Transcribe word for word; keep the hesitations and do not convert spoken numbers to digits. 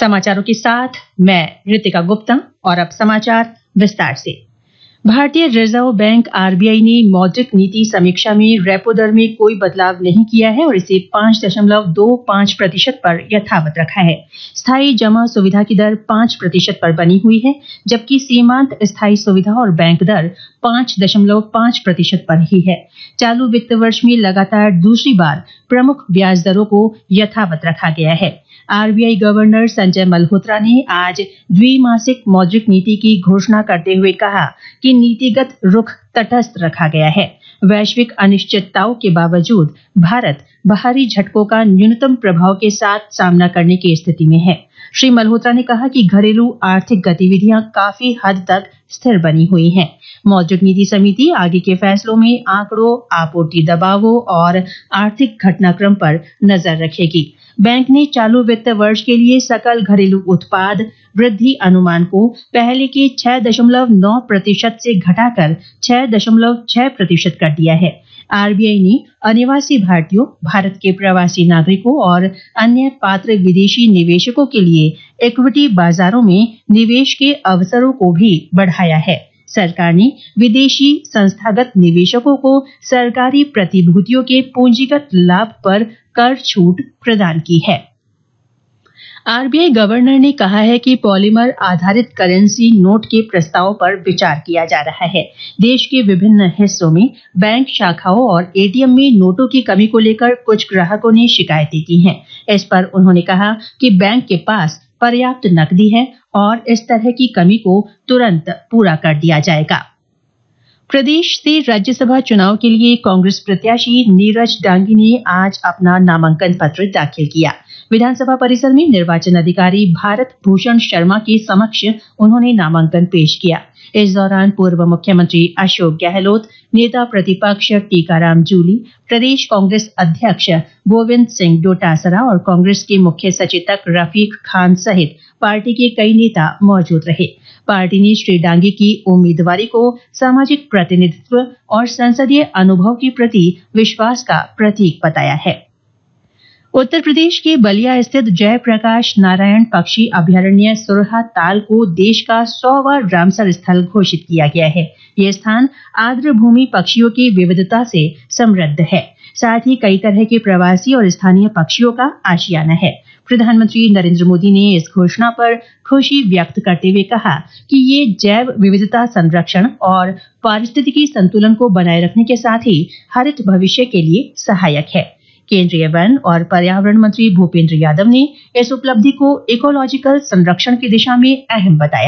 समाचारों के साथ मैं रितिका गुप्ता और अब समाचार विस्तार से। भारतीय रिजर्व बैंक आरबीआई ने मौद्रिक नीति समीक्षा में रेपो दर में कोई बदलाव नहीं किया है और इसे पांच दशमलव दो पांच प्रतिशत पर यथावत रखा है। स्थायी जमा सुविधा की दर पांच प्रतिशत पर बनी हुई है, जबकि सीमांत स्थायी सुविधा और बैंक दर पांच दशमलव पांच प्रतिशत पर ही है। चालू वित्त वर्ष में लगातार दूसरी बार प्रमुख ब्याज दरों को यथावत रखा गया है। आरबीआई गवर्नर संजय मल्होत्रा ने आज द्विमासिक मौद्रिक नीति की घोषणा करते हुए कहा कि नीतिगत रुख तटस्थ रखा गया है। वैश्विक अनिश्चितताओं के बावजूद भारत बाहरी झटकों का न्यूनतम प्रभाव के साथ सामना करने की स्थिति में है। श्री मल्होत्रा ने कहा कि घरेलू आर्थिक गतिविधियां काफी हद तक स्थिर बनी हुई हैं। मौद्रिक नीति समिति आगे के फैसलों में आंकड़ों, आपूर्ति दबावों और आर्थिक घटनाक्रम पर नजर रखेगी। बैंक ने चालू वित्त वर्ष के लिए सकल घरेलू उत्पाद वृद्धि अनुमान को पहले के छह दशमलव नौ प्रतिशत से घटाकर छह दशमलव छह प्रतिशत कर दिया है। आरबीआई ने अनिवासी भारतीयों, भारत के प्रवासी नागरिकों और अन्य पात्र विदेशी निवेशकों के लिए इक्विटी बाजारों में निवेश के अवसरों को भी बढ़ाया है। सरकार ने विदेशी संस्थागत निवेशकों को सरकारी प्रतिभूतियों के पूंजीगत लाभ पर कर छूट प्रदान की है। आरबीआई गवर्नर ने कहा है कि पॉलीमर आधारित करेंसी नोट के प्रस्ताव पर विचार किया जा रहा है। देश के विभिन्न हिस्सों में बैंक शाखाओं और एटीएम में नोटों की कमी को लेकर कुछ ग्राहकों ने शिकायतें की हैं। इस पर उन्होंने कहा कि बैंक के पास पर्याप्त नकदी है और इस तरह की कमी को तुरंत पूरा कर दिया जाएगा। प्रदेश से राज्यसभा चुनाव के लिए कांग्रेस प्रत्याशी नीरज डांगी ने आज अपना नामांकन पत्र दाखिल किया। विधानसभा परिसर में निर्वाचन अधिकारी भारत भूषण शर्मा के समक्ष उन्होंने नामांकन पेश किया। इस दौरान पूर्व मुख्यमंत्री अशोक गहलोत, नेता प्रतिपक्ष टीकाराम जूली, प्रदेश कांग्रेस अध्यक्ष गोविंद सिंह डोटासरा और कांग्रेस के मुख्य सचेतक रफीक खान सहित पार्टी के कई नेता मौजूद रहे। पार्टी ने श्री डांगी की उम्मीदवारी को सामाजिक प्रतिनिधित्व और संसदीय अनुभव के प्रति विश्वास का प्रतीक बताया है। उत्तर प्रदेश के बलिया स्थित जयप्रकाश नारायण पक्षी अभयारण्य सुरहा ताल को देश का सौवां रामसर स्थल घोषित किया गया है। यह स्थान आर्द्र भूमि पक्षियों की विविधता से समृद्ध है, साथ ही कई तरह के प्रवासी और स्थानीय पक्षियों का आशियाना है। प्रधानमंत्री नरेंद्र मोदी ने इस घोषणा पर खुशी व्यक्त करते हुए कहा कि ये जैव विविधता संरक्षण और पारिस्थितिकी संतुलन को बनाए रखने के साथ ही हरित भविष्य के लिए सहायक है। केंद्रीय वन और पर्यावरण मंत्री भूपेंद्र यादव ने इस उपलब्धि को इकोलॉजिकल संरक्षण की दिशा में अहम बताया।